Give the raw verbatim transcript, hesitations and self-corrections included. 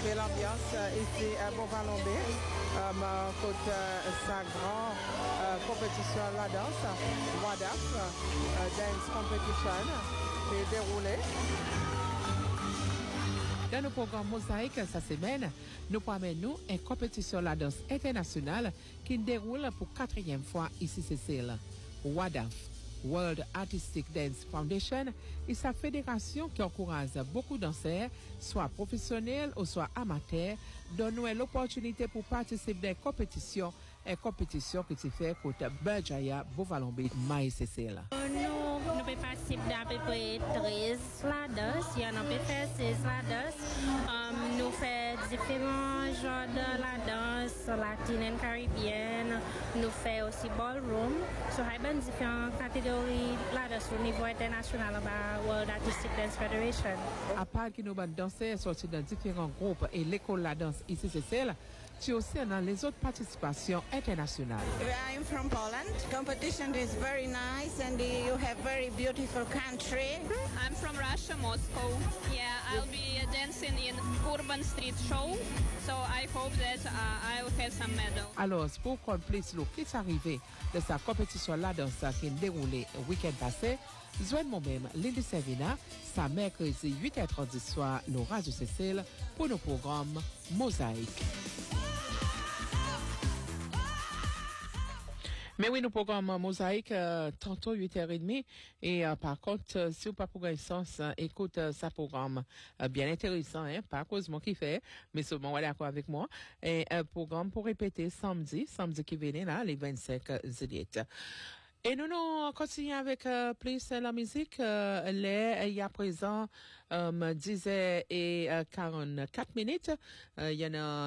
Belle ambiance ici à Beauvalombe. Euh, côté sa grande euh, compétition la danse, WADAF euh, Dance Competition, qui est déroulée. Dans nos programmes Mosaïque cette semaine, nous promenons une compétition la danse internationale qui déroule pour quatrième fois ici Cécile. WADAF, World Artistic Dance Foundation, est sa fédération qui encourage beaucoup de danseurs, soit professionnels ou soit amateurs, donne-nous l'opportunité pour participer à des compétitions, une compétition qui se fait côté Berjaya, Beauvalombe, Maï Cécile. Nous, nous pouvons participer à peu près treize la danse, il y en a peut faire seize la danse. Um, nous faisons différents genres de la danse, latine et caribéenne. Nous faisons aussi ballroom. So, il y a différentes catégories la danse au niveau international de World Artistic Dance Federation. À part que nous dansons sortis dans différents groupes et l'école la danse ici c'est celle, tu aussi dans les autres participations internationales. I'm from Poland. Competition is very nice and you have very beautiful country. I'm from Russia, Moscow. Yeah, I'll be dancing in urban street show. So I hope that uh, I'll have some medal. Alors, pour qu'on puisse le qui est arrivé de sa compétition la danse qui est déroulée le week-end passé, joignez moi-même Lindy Servina, sa mercredi huit heures trente du soir, le Radio Cécile, pour nos programmes Mosaïque. Mais oui, nos programmes Mosaïque, euh, tantôt huit heures trente. Et euh, par contre, euh, si vous pas pour sens, euh, écoute euh, ça programme euh, bien intéressant, hein, pas à cause de moi qui fait, mais seulement voilà d'accord avec moi. Et un programme pour répéter samedi, samedi qui vient là, les vingt-cinq juillet. Et nous, nous continuons avec euh, plus la musique. Euh, les, il y a présent euh, dix heures et quarante-quatre minutes. Euh, il y en a